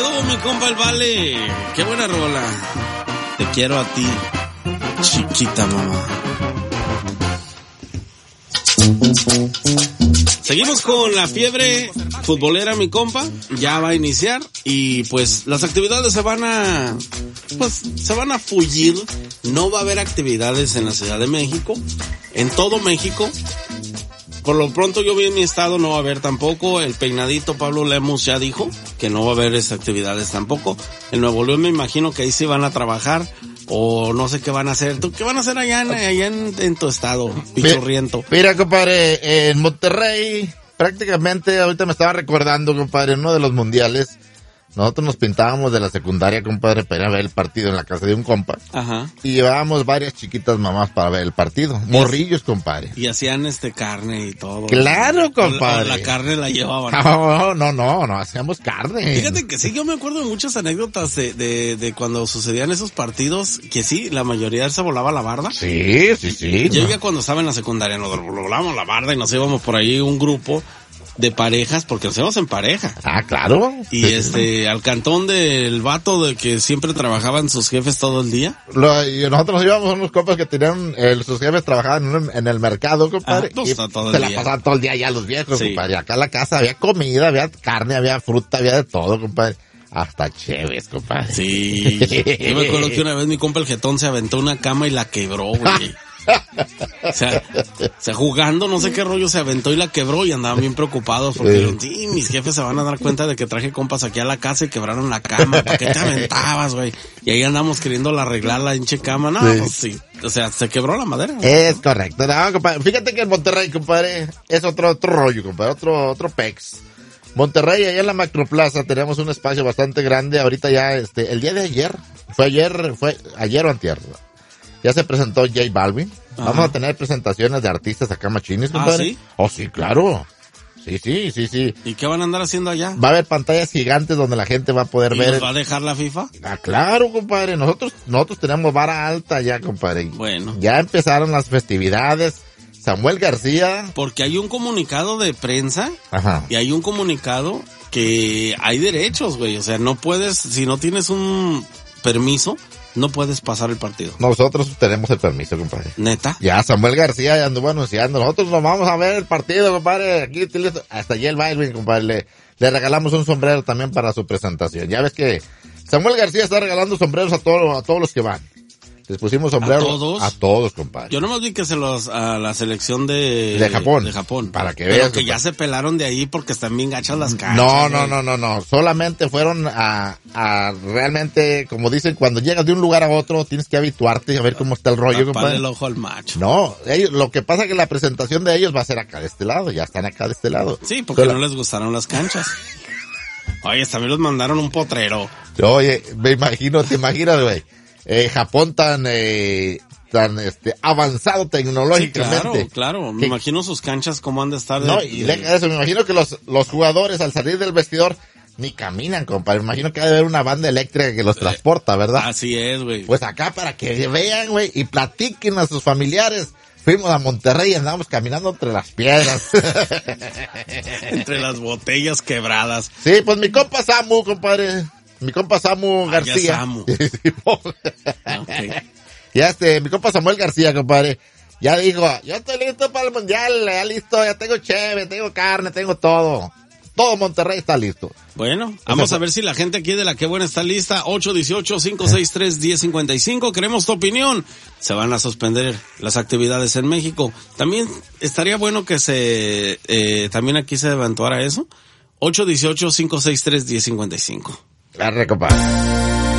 quedó mi compa el Vale. Qué buena rola. Te quiero a ti, chiquita mamá. Seguimos con la fiebre futbolera, mi compa. Ya va a iniciar y pues las actividades se van a fluir. No va a haber actividades en la Ciudad de México, en todo México. Por lo pronto yo vi en mi estado, no va a haber tampoco. El peinadito Pablo Lemus ya dijo que no va a haber esas actividades tampoco. En Nuevo León me imagino que ahí sí van a trabajar o no sé qué van a hacer. ¿Tú qué van a hacer allá en tu estado, pichurriento? Mira, compadre, en Monterrey, prácticamente, ahorita me estaba recordando, compadre, en uno de los mundiales, nosotros nos pintábamos de la secundaria, compadre, para ir a ver el partido en la casa de un compa. Ajá. Y llevábamos varias chiquitas mamás para ver el partido. Morrillos, compadre. Y hacían carne y todo. Claro, compadre. La carne la llevaban. No, hacíamos carne. Fíjate que sí, yo me acuerdo de muchas anécdotas de cuando sucedían esos partidos, que sí, la mayoría se volaba la barda. Sí. Yo ya cuando estaba en la secundaria nos volábamos la barda y nos íbamos por ahí un grupo de parejas, porque nos íbamos en pareja. Ah, claro. Y al cantón del vato de que siempre trabajaban sus jefes todo el día. Y nosotros nos íbamos a unos compas que tenían, sus jefes trabajaban en el mercado, compadre. Y se la pasaban todo el día ya los viejos, sí. Compadre. Acá en la casa había comida, había carne, había fruta, había de todo, compadre. Hasta chéves, compadre. Sí. Yo me acuerdo que una vez mi compa el jetón se aventó una cama y la quebró, güey. O sea, jugando, no sé qué rollo, se aventó y la quebró y andaban bien preocupados porque sí, mis jefes se van a dar cuenta de que traje compas aquí a la casa y quebraron la cama. ¿Para qué te aventabas, güey? Y ahí andamos queriendo arreglar la hinche cama. No, pues sí. O sea, se quebró la madera. Es correcto. No, compadre. Fíjate que en Monterrey, compadre, es otro rollo, compadre, otro pex. Monterrey, allá en la Macroplaza, tenemos un espacio bastante grande. Ahorita ya, el día de ayer, fue ayer o antier, ya se presentó J Balvin. Ajá. Vamos a tener presentaciones de artistas acá machines, compadre. ¿Sí? Oh, sí, claro. Sí. ¿Y qué van a andar haciendo allá? Va a haber pantallas gigantes donde la gente va a poder ver. ¿Nos va a dejar la FIFA? Ah, claro, compadre. Nosotros tenemos vara alta ya, compadre. Bueno. Ya empezaron las festividades. Samuel García. Porque hay un comunicado de prensa. Ajá. Y hay un comunicado que hay derechos, güey. O sea, no puedes, si no tienes un permiso, no puedes pasar el partido. Nosotros tenemos el permiso, compadre. ¿Neta? Ya Samuel García ya anduvo anunciando. Nosotros nos vamos a ver el partido, compadre. Aquí hasta J Balvin, compadre. Le regalamos un sombrero también para su presentación. Ya ves que Samuel García está regalando sombreros a todos los que van. Les pusimos sombreros. ¿A todos? A todos, compadre. Yo nomás vi que a la selección de Japón. De Japón. Para que veas. Pero que compadre, ya se pelaron de ahí porque están bien gachas las canchas. No. Solamente fueron a realmente, como dicen, cuando llegas de un lugar a otro, tienes que habituarte a ver cómo está el rollo, compadre. el ojo al macho. No, lo que pasa es que la presentación de ellos va a ser acá de este lado. Ya están acá de este lado. Sí, porque no les gustaron las canchas. Oye, también los mandaron un potrero. Oye, te imaginas, güey. Japón tan avanzado tecnológicamente. Sí, claro. Me imagino sus canchas cómo han de estar. Eso, me imagino que los jugadores al salir del vestidor ni caminan, compadre. Me imagino que ha de haber una banda eléctrica que los transporta, ¿verdad? Así es, güey. Pues acá para que vean, güey, y platiquen a sus familiares. Fuimos a Monterrey y andamos caminando entre las piedras. Entre las botellas quebradas. Sí, pues mi compa Samu, compadre. Mi compa Samu García. Ya Samu. Okay. Ya mi compa Samuel García, compadre, ya dijo, yo estoy listo para el mundial, ya listo, ya tengo cheve, tengo carne, tengo todo. Todo Monterrey está listo. Bueno, vamos a ver si la gente aquí de La Qué Buena está lista. 818-563-1055. Queremos tu opinión. Se van a suspender las actividades en México. También estaría bueno que también aquí se eventuara eso. 818-563-1055. Arre, compadre.